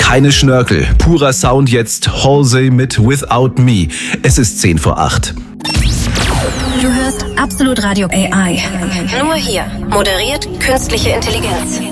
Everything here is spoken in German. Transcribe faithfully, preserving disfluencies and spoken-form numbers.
keine Schnörkel. Purer Sound jetzt. Halsey mit Without Me. Es ist zehn vor acht. Du hörst Absolut Radio A I. Nur hier. Moderiert künstliche Intelligenz.